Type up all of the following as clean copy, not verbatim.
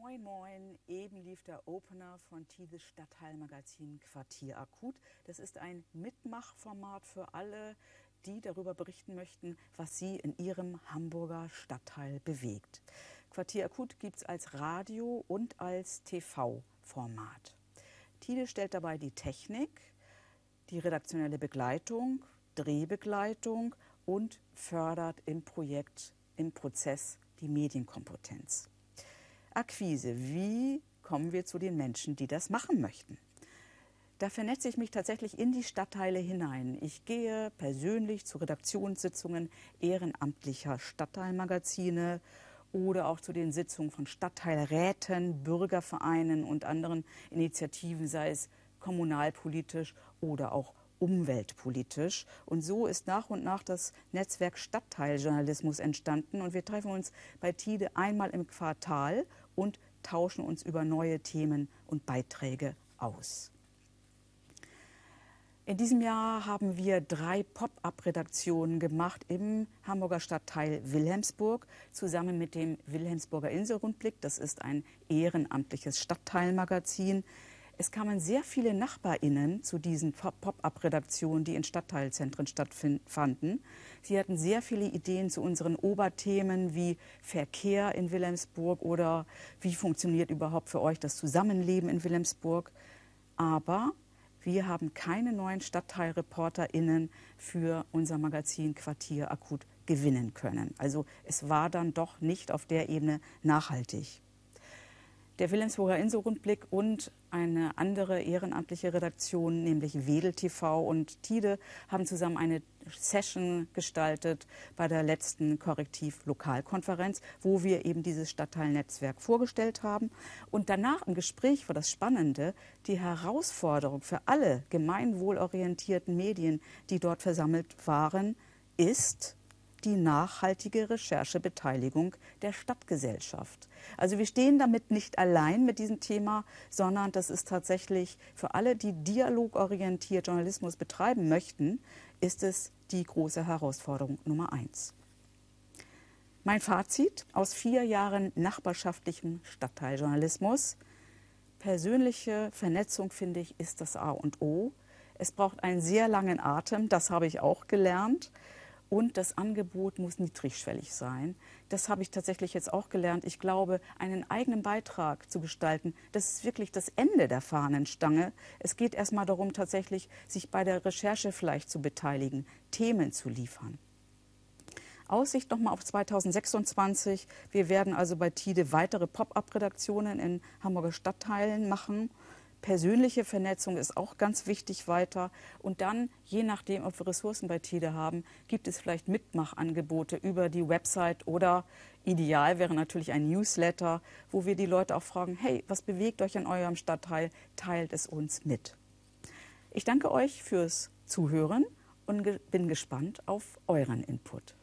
Moin Moin, eben lief der Opener von Tides Stadtteilmagazin Quartier Akut. Das ist ein Mitmachformat für alle, die darüber berichten möchten, was sie in ihrem Hamburger Stadtteil bewegt. Quartier Akut gibt es als Radio- und als TV-Format. Tide stellt dabei die Technik, die redaktionelle Begleitung, Drehbegleitung und fördert im Projekt, im Prozess die Medienkompetenz. Akquise, wie kommen wir zu den Menschen, die das machen möchten? Da vernetze ich mich tatsächlich in die Stadtteile hinein. Ich gehe persönlich zu Redaktionssitzungen ehrenamtlicher Stadtteilmagazine oder auch zu den Sitzungen von Stadtteilräten, Bürgervereinen und anderen Initiativen, sei es kommunalpolitisch oder auch umweltpolitisch. Und so ist nach und nach das Netzwerk Stadtteiljournalismus entstanden. Und wir treffen uns bei Tide einmal im Quartal und tauschen uns über neue Themen und Beiträge aus. In diesem Jahr haben wir 3 Pop-up-Redaktionen gemacht im Hamburger Stadtteil Wilhelmsburg, zusammen mit dem Wilhelmsburger Inselrundblick. Das ist ein ehrenamtliches Stadtteilmagazin. Es kamen sehr viele NachbarInnen zu diesen Pop-up-Redaktionen, die in Stadtteilzentren stattfanden. Sie hatten sehr viele Ideen zu unseren Oberthemen wie Verkehr in Wilhelmsburg oder wie funktioniert überhaupt für euch das Zusammenleben in Wilhelmsburg. Aber wir haben keine neuen StadtteilreporterInnen für unser Magazin Quartier Akut gewinnen können. Also es war dann doch nicht auf der Ebene nachhaltig. Der Wilhelmsburger Inselrundblick und eine andere ehrenamtliche Redaktion, nämlich Wedel TV und Tide, haben zusammen eine Session gestaltet bei der letzten Korrektiv-Lokalkonferenz, wo wir eben dieses Stadtteilnetzwerk vorgestellt haben. Und danach im Gespräch war das Spannende, die Herausforderung für alle gemeinwohlorientierten Medien, die dort versammelt waren, ist die nachhaltige Recherchebeteiligung der Stadtgesellschaft. Also wir stehen damit nicht allein mit diesem Thema, sondern das ist tatsächlich für alle, die dialogorientiert Journalismus betreiben möchten, ist es die große Herausforderung Nummer 1. Mein Fazit aus 4 Jahren nachbarschaftlichem Stadtteiljournalismus: persönliche Vernetzung, finde ich, ist das A und O. Es braucht einen sehr langen Atem, das habe ich auch gelernt. Und das Angebot muss niedrigschwellig sein. Das habe ich tatsächlich jetzt auch gelernt. Ich glaube, einen eigenen Beitrag zu gestalten, das ist wirklich das Ende der Fahnenstange. Es geht erstmal darum, tatsächlich sich bei der Recherche vielleicht zu beteiligen, Themen zu liefern. Aussicht nochmal auf 2026. Wir werden also bei Tide weitere Pop-up-Redaktionen in Hamburger Stadtteilen machen. Persönliche Vernetzung ist auch ganz wichtig weiter. Und dann, je nachdem, ob wir Ressourcen bei Tide haben, gibt es vielleicht Mitmachangebote über die Website oder ideal wäre natürlich ein Newsletter, wo wir die Leute auch fragen, hey, was bewegt euch in eurem Stadtteil? Teilt es uns mit. Ich danke euch fürs Zuhören und bin gespannt auf euren Input.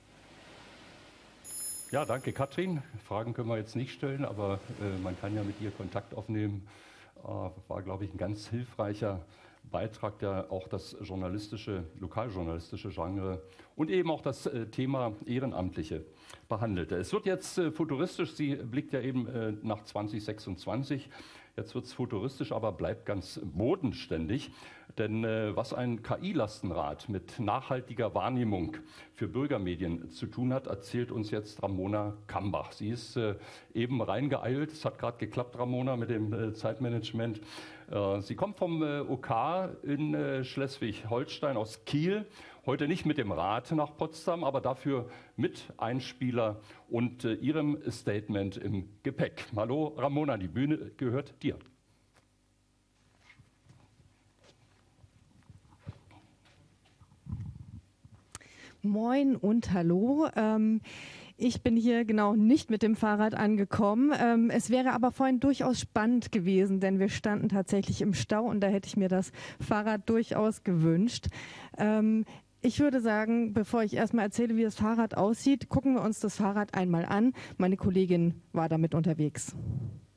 Ja, danke Katrin. Fragen können wir jetzt nicht stellen, aber man kann ja mit ihr Kontakt aufnehmen. War, glaube ich, ein ganz hilfreicher Beitrag, der auch das lokaljournalistische Genre und eben auch das Thema Ehrenamtliche behandelte. Es wird jetzt futuristisch, sie blickt ja eben nach 2026. Jetzt wird es futuristisch, aber bleibt ganz bodenständig. Denn was ein KI-Lastenrad mit nachhaltiger Wahrnehmung für Bürgermedien zu tun hat, erzählt uns jetzt Ramona Kambach. Sie ist eben reingeeilt. Es hat gerade geklappt, Ramona, mit dem Zeitmanagement. Sie kommt vom OK in Schleswig-Holstein aus Kiel. Heute nicht mit dem Rad nach Potsdam, aber dafür mit Einspieler und ihrem Statement im Gepäck. Hallo Ramona, die Bühne gehört dir. Moin und hallo. Ich bin hier genau nicht mit dem Fahrrad angekommen. Es wäre aber vorhin durchaus spannend gewesen, denn wir standen tatsächlich im Stau und da hätte ich mir das Fahrrad durchaus gewünscht. Ich würde sagen, bevor ich erstmal erzähle, wie das Fahrrad aussieht, gucken wir uns das Fahrrad einmal an. Meine Kollegin war damit unterwegs.